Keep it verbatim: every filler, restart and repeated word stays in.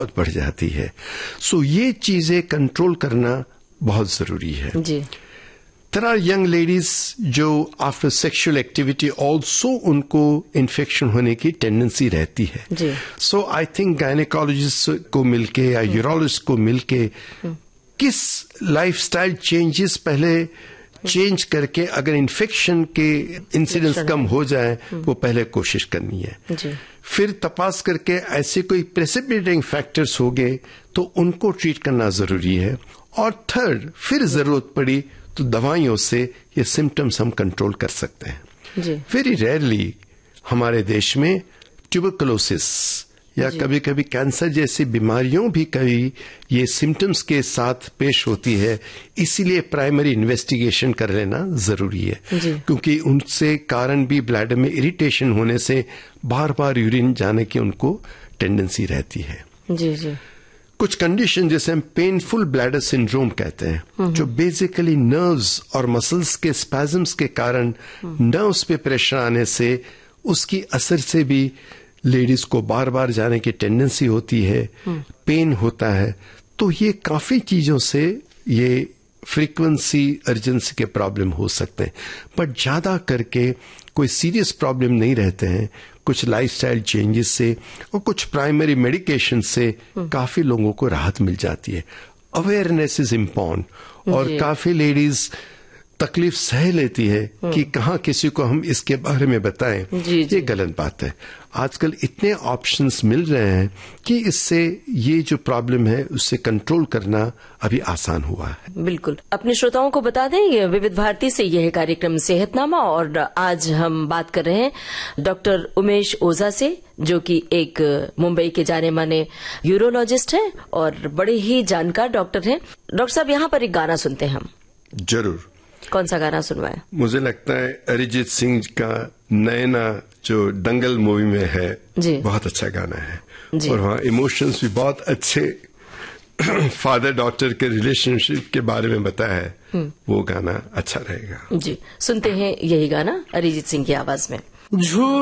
बहुत बढ़ जाती है। सो ये चीजें कंट्रोल करना बहुत जरूरी है जी। There are young ladies जो आफ्टर सेक्सुअल एक्टिविटी ऑल्सो उनको इन्फेक्शन होने की टेंडेंसी रहती है। जी। सो आई थिंक गायनेकोलॉजिस्ट को मिलके या यूरोलॉजिस्ट को मिलके किस लाइफस्टाइल चेंजेस पहले चेंज करके अगर इन्फेक्शन के इंसिडेंट्स कम हो जाए वो पहले कोशिश करनी है। जी। फिर तपास करके ऐसे कोई प्रेसिपिटेटिंग फैक्टर्स हो गए तो उनको ट्रीट करना जरूरी है। और थर्ड, फिर जरूरत पड़ी तो दवाइयों से ये सिम्टम्स हम कंट्रोल कर सकते हैं। जी। वेरी रेयरली हमारे देश में ट्यूबरकुलोसिस या कभी कभी कैंसर जैसी बीमारियों भी कभी ये सिम्टम्स के साथ पेश होती है, इसीलिए प्राइमरी इन्वेस्टिगेशन कर लेना जरूरी है। क्योंकि उनसे कारण भी ब्लैडर में इरिटेशन होने से बार बार यूरिन जाने की उनको टेंडेंसी रहती है। जी जी। कुछ कंडीशन जैसे हम पेनफुल ब्लैडर सिंड्रोम कहते हैं, जो बेसिकली नर्व्स और मसल्स के स्पैजम्स के कारण नर्व्स पे प्रेशर आने से उसकी असर से भी लेडीज को बार बार जाने की टेंडेंसी होती है, पेन होता है। तो ये काफी चीजों से ये फ्रीक्वेंसी अर्जेंसी के प्रॉब्लम हो सकते हैं, बट ज्यादा करके कोई सीरियस प्रॉब्लम नहीं रहते हैं। कुछ लाइफस्टाइल चेंजेस से और कुछ प्राइमरी मेडिकेशन से काफी लोगों को राहत मिल जाती है। अवेयरनेस इज इम्पॉर्टेंट और काफी लेडीज तकलीफ सह लेती है कि कहाँ किसी को हम इसके बारे में बताएं। जी, जी। ये गलत बात है। आजकल इतने ऑप्शंस मिल रहे हैं कि इससे ये जो प्रॉब्लम है उससे कंट्रोल करना अभी आसान हुआ है। बिल्कुल। अपने श्रोताओं को बता दें, ये विविध भारती से यह कार्यक्रम सेहतनामा और आज हम बात कर रहे हैं डॉक्टर उमेश ओझा से, जो कि एक मुंबई के जाने माने यूरोलॉजिस्ट हैं और बड़े ही जानकार डॉक्टर हैं। डॉक्टर साहब, यहाँ पर एक गाना सुनते हैं हम। जरूर। कौन सा गाना सुनवाएं? मुझे लगता है अरिजीत सिंह का नैना जो दंगल मूवी में है जी। बहुत अच्छा गाना है जी। और वहाँ इमोशंस भी बहुत अच्छे फादर डॉटर के रिलेशनशिप के बारे में बताया है। वो गाना अच्छा रहेगा। जी, सुनते हैं यही गाना अरिजीत सिंह की आवाज में।